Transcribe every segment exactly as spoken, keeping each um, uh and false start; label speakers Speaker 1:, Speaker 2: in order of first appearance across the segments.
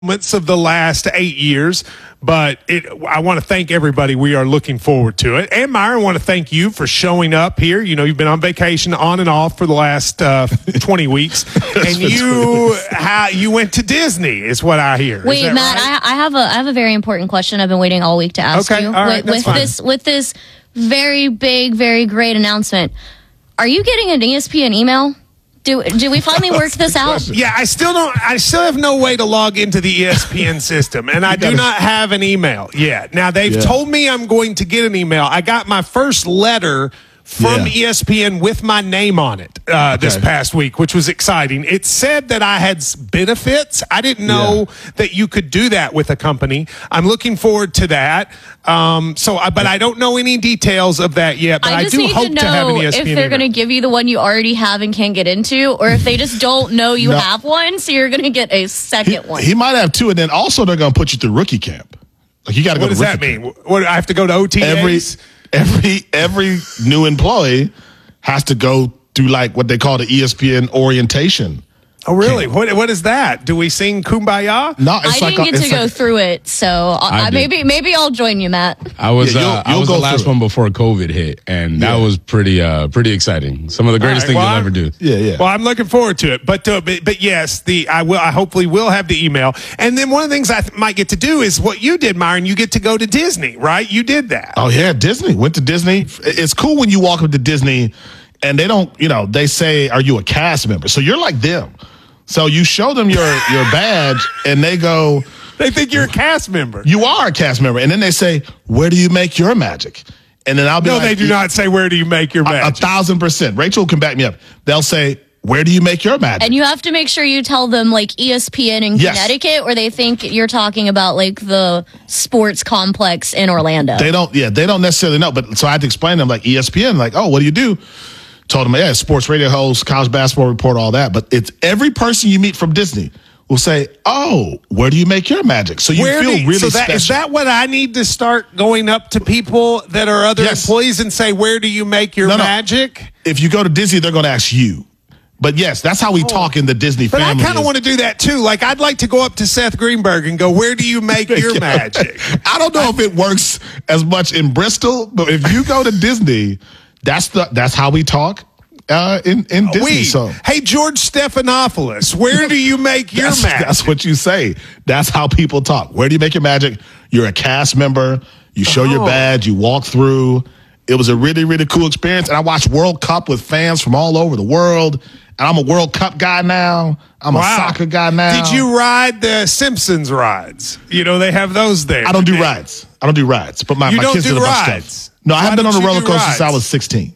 Speaker 1: moments of the last eight years, but it, I want to thank everybody. We are looking forward to it. And Myron, I want to thank you for showing up here. You know, you've been on vacation on and off for the last uh, twenty weeks, and you how, you went to Disney is what I hear.
Speaker 2: Wait, Matt, right? I, I have a I have a very important question. I've been waiting all week to ask
Speaker 1: okay,
Speaker 2: you.
Speaker 1: All right,
Speaker 2: with, with this with this very big, very great announcement. Are you getting an E S P N email? Do do we finally work this out?
Speaker 1: Yeah, I still don't. I still have no way to log into the E S P N system, and I do not have an email yet. Now they've yeah. told me I'm going to get an email. I got my first letter from yeah. E S P N with my name on it uh, okay. this past week, which was exciting. It said that I had benefits. I didn't know yeah. that you could do that with a company. I'm looking forward to that. Um, so, I, but I don't know any details of that yet. But I,
Speaker 2: I just
Speaker 1: do
Speaker 2: need
Speaker 1: hope
Speaker 2: to know
Speaker 1: to have an E S P N
Speaker 2: if they're going to give you the one you already have and can't get into, or if they just don't know you no. have one, so you're going to get a second
Speaker 3: he,
Speaker 2: one.
Speaker 3: He might have two, and then also they're going to put you through rookie camp. Like you got to go.
Speaker 1: What does
Speaker 3: to
Speaker 1: that
Speaker 3: mean?
Speaker 1: Camp. What I have to go to O T As?
Speaker 3: Every every every new employee has to go through like what they call the E S P N orientation.
Speaker 1: Oh, really? What What is that? Do we sing Kumbaya?
Speaker 3: No, it's
Speaker 2: I
Speaker 3: like
Speaker 2: didn't
Speaker 3: a,
Speaker 2: get to
Speaker 3: like,
Speaker 2: go through it, so I I, maybe maybe I'll join you, Matt.
Speaker 4: I was
Speaker 3: yeah, you'll,
Speaker 4: uh,
Speaker 3: you'll
Speaker 4: I was the last
Speaker 3: it.
Speaker 4: one before COVID hit, and that yeah. was pretty uh, pretty exciting. Some of the greatest right, well, things you'll
Speaker 1: I'm,
Speaker 4: ever do.
Speaker 3: Yeah, yeah.
Speaker 1: Well, I'm looking forward to it. But uh, but, but yes, the I will. I hopefully will have the email. And then one of the things I th- might get to do is what you did, Myron. You get to go to Disney, right? You did that.
Speaker 3: Oh yeah, Disney. Went to Disney. It's cool when you walk up to Disney, and they don't. You know, they say, "Are you a cast member?" So you're like them. So you show them your, your badge, and they go...
Speaker 1: They think you're a cast member.
Speaker 3: You are a cast member. And then they say, where do you make your magic? And then I'll be
Speaker 1: no,
Speaker 3: like...
Speaker 1: No, they do not say, where do you make your magic?
Speaker 3: A, a thousand percent. Rachel can back me up. They'll say, where do you make your magic?
Speaker 2: And you have to make sure you tell them, like, E S P N in yes. Connecticut, or they think you're talking about, like, the sports complex in Orlando.
Speaker 3: They don't... Yeah, they don't necessarily know. But so I had to explain to them, like, E S P N, like, oh, what do you do? Told him, yeah, sports radio host, college basketball report, all that. But it's every person you meet from Disney will say, oh, where do you make your magic? So you
Speaker 1: where
Speaker 3: feel
Speaker 1: you,
Speaker 3: really
Speaker 1: so that,
Speaker 3: special.
Speaker 1: Is that what I need to start going up to people that are other
Speaker 3: yes.
Speaker 1: employees and say, where do you make your
Speaker 3: no, no.
Speaker 1: magic?
Speaker 3: If you go to Disney, they're going to ask you. But yes, that's how we oh. talk in the Disney
Speaker 1: but
Speaker 3: family.
Speaker 1: But I kind of want to do that too. Like, I'd like to go up to Seth Greenberg and go, where do you make your magic?
Speaker 3: I don't know I, if it works as much in Bristol, but if you go to Disney, that's the that's how we talk. Uh, in, in Disney,
Speaker 1: we,
Speaker 3: so.
Speaker 1: Hey, George Stephanopoulos, where do you make your
Speaker 3: that's,
Speaker 1: magic?
Speaker 3: That's what you say. That's how people talk. Where do you make your magic? You're a cast member. You show oh. your badge. You walk through. It was a really, really cool experience. And I watched World Cup with fans from all over the world. And I'm a World Cup guy now. I'm wow. a soccer guy now.
Speaker 1: Did you ride the Simpsons rides? You know, they have those there.
Speaker 3: I don't do rides. I don't do rides. But my,
Speaker 1: you
Speaker 3: my
Speaker 1: don't
Speaker 3: kids
Speaker 1: do
Speaker 3: did a bunch
Speaker 1: rides.
Speaker 3: of stuff. No, I haven't been on a roller coaster since I was sixteen.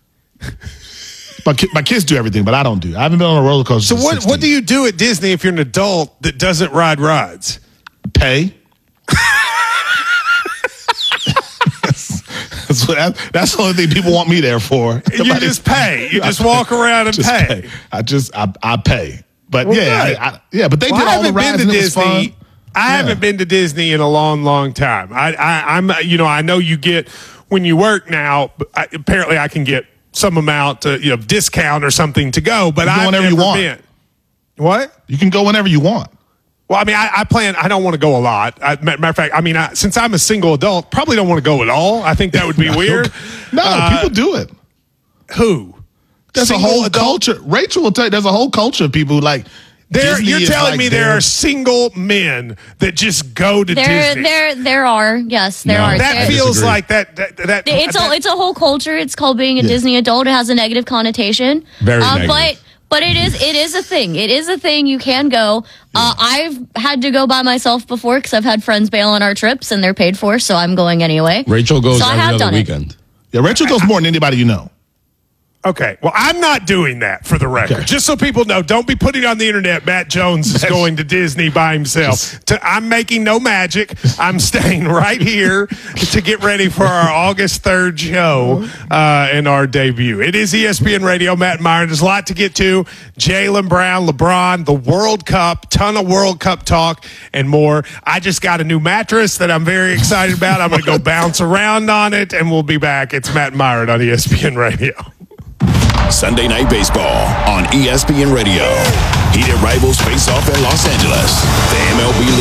Speaker 3: My, ki- my kids do everything, but I don't do. I haven't been on a roller coaster.
Speaker 1: So what? What do you do at Disney if you're an adult that doesn't ride rides?
Speaker 3: Pay. that's, what, that's the only thing people want me there for.
Speaker 1: You Somebody, just pay. You just walk around and
Speaker 3: just
Speaker 1: pay.
Speaker 3: pay. I just I, I pay. But well, yeah, I, I, yeah. But they
Speaker 1: well,
Speaker 3: did all the rides.
Speaker 1: And it
Speaker 3: was fun.
Speaker 1: I
Speaker 3: yeah.
Speaker 1: haven't been to Disney in a long, long time. I, I, I'm, you know, I know you get when you work now. I, apparently, I can get some amount, to, you know, discount or something to go, but I've never
Speaker 3: you want.
Speaker 1: been. What?
Speaker 3: You can go whenever you want.
Speaker 1: Well, I mean, I, I plan. I don't want to go a lot. I, matter of fact, I mean, I, since I'm a single adult, probably don't want to go at all. I think that would be
Speaker 3: no,
Speaker 1: weird.
Speaker 3: No,
Speaker 1: uh,
Speaker 3: people do it.
Speaker 1: Who?
Speaker 3: There's single a whole adult? culture. Rachel will tell you. There's a whole culture of people who like.
Speaker 1: There, you're telling
Speaker 3: like
Speaker 1: me there are single men that just go to
Speaker 2: there,
Speaker 1: Disney.
Speaker 2: There, there are. Yes, there
Speaker 4: no,
Speaker 2: are.
Speaker 1: That
Speaker 2: there,
Speaker 1: feels like that. that, that
Speaker 2: it's
Speaker 1: that,
Speaker 2: a, it's a whole culture. It's called being a yeah. Disney adult. It has a negative connotation.
Speaker 4: Very
Speaker 2: uh,
Speaker 4: negative.
Speaker 2: But, but it is, it is a thing. It is a thing. You can go. Uh, I've had to go by myself before because I've had friends bail on our trips and they're paid for, so I'm going anyway.
Speaker 4: Rachel goes
Speaker 2: so
Speaker 4: every other weekend.
Speaker 2: It.
Speaker 3: Yeah, Rachel goes more than anybody you know.
Speaker 1: Okay, well, I'm not doing that for the record.
Speaker 3: Okay.
Speaker 1: Just so people know, don't be putting on the internet, Matt Jones is going to Disney by himself. Just, to, I'm making no magic. I'm staying right here to get ready for our August third show uh, and our debut. It is E S P N Radio, Matt and Myron. There's a lot to get to. Jaylen Brown, LeBron, the World Cup, ton of World Cup talk, and more. I just got a new mattress that I'm very excited about. I'm going to go bounce around on it, and we'll be back. It's Matt and Myron on E S P N Radio.
Speaker 5: Sunday Night Baseball on E S P N Radio. Heated rivals face off in Los Angeles. The M L B